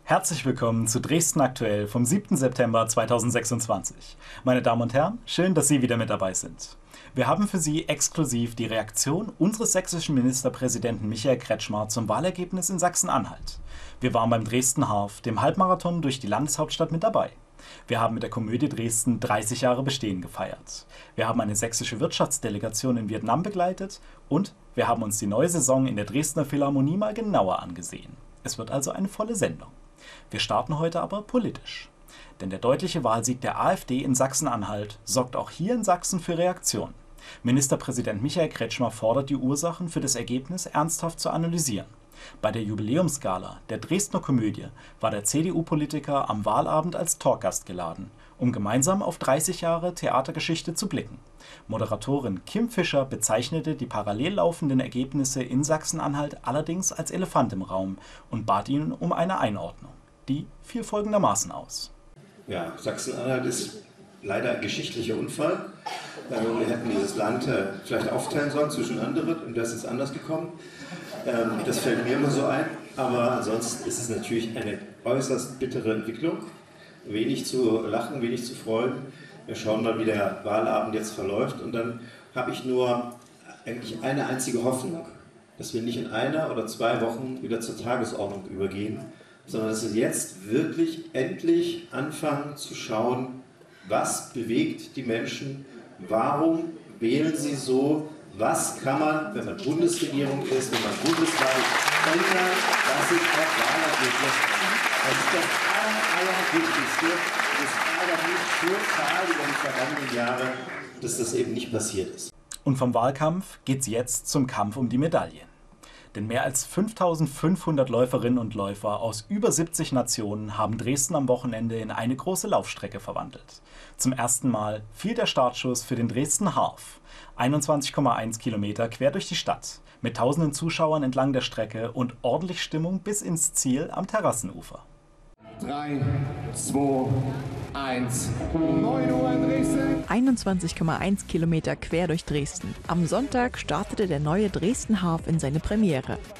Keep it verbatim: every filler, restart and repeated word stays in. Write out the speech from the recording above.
Herzlich willkommen zu Dresden aktuell vom siebten September zweitausendsechsundzwanzig. Meine Damen und Herren, schön, dass Sie wieder mit dabei sind. Wir haben für Sie exklusiv die Reaktion unseres sächsischen Ministerpräsidenten Michael Kretschmer zum Wahlergebnis in Sachsen-Anhalt. Wir waren beim Dresden Half, dem Halbmarathon durch die Landeshauptstadt, mit dabei. Wir haben mit der Komödie Dresden dreißig Jahre Bestehen gefeiert. Wir haben eine sächsische Wirtschaftsdelegation in Vietnam begleitet und wir haben uns die neue Saison in der Dresdner Philharmonie mal genauer angesehen. Es wird also eine volle Sendung. Wir starten heute aber politisch. Denn der deutliche Wahlsieg der AfD in Sachsen-Anhalt sorgt auch hier in Sachsen für Reaktionen. Ministerpräsident Michael Kretschmer fordert, die Ursachen für das Ergebnis ernsthaft zu analysieren. Bei der Jubiläumsgala der Dresdner Komödie war der C D U-Politiker am Wahlabend als Talkgast geladen, um gemeinsam auf dreißig Jahre Theatergeschichte zu blicken. Moderatorin Kim Fischer bezeichnete die parallel laufenden Ergebnisse in Sachsen-Anhalt allerdings als Elefant im Raum und bat ihn um eine Einordnung. Die fiel folgendermaßen aus. Ja, Sachsen-Anhalt ist leider ein geschichtlicher Unfall. Wir hätten dieses Land vielleicht aufteilen sollen zwischen anderen und das ist anders gekommen. Das fällt mir immer so ein, aber ansonsten ist es natürlich eine äußerst bittere Entwicklung. Wenig zu lachen, wenig zu freuen. Wir schauen mal, wie der Wahlabend jetzt verläuft und dann habe ich nur eigentlich eine einzige Hoffnung, dass wir nicht in einer oder zwei Wochen wieder zur Tagesordnung übergehen, sondern dass wir jetzt wirklich endlich anfangen zu schauen, was bewegt die Menschen, warum wählen sie so, was kann man, wenn man Bundesregierung ist, wenn man Bundeswahl ändern, dass sich auch Wahlergebnis. Das ist das aller, allerwichtigste. Es ärgert mich total über die vergangenen Jahre, dass das eben nicht passiert ist. Und vom Wahlkampf geht's jetzt zum Kampf um die Medaillen. Denn mehr als fünftausendfünfhundert Läuferinnen und Läufer aus über siebzig Nationen haben Dresden am Wochenende in eine große Laufstrecke verwandelt. Zum ersten Mal fiel der Startschuss für den Dresden Half. einundzwanzig Komma eins Kilometer quer durch die Stadt, mit tausenden Zuschauern entlang der Strecke und ordentlich Stimmung bis ins Ziel am Terrassenufer. drei, zwei, eins, neun Uhr in Dresden. einundzwanzig Komma eins Kilometer quer durch Dresden. Am Sonntag startete der neue Dresden Half in seine Premiere.